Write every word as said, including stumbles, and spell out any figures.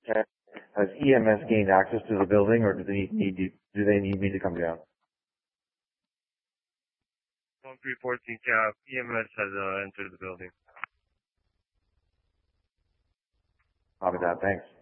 Okay. Has E M S gained access to the building, or do they need you, do they need me to come down? one three fourteen cap, E M S has uh, entered the building. Copy that. Thanks.